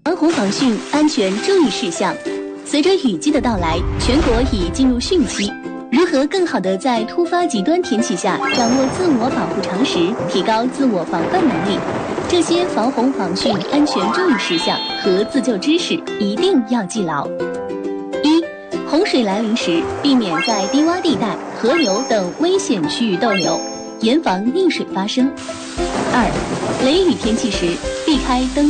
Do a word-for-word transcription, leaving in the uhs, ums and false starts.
防洪防汛安全注意事项。随着雨季的到来，全国已进入汛期。如何更好地在突发极端天气下掌握自我保护常识，提高自我防范能力？这些防洪防汛安全注意事项和自救知识一定要记牢。一、洪水来临时，避免在低洼地带、河流等危险区域逗留，严防溺水发生。二、雷雨天气时，避开灯。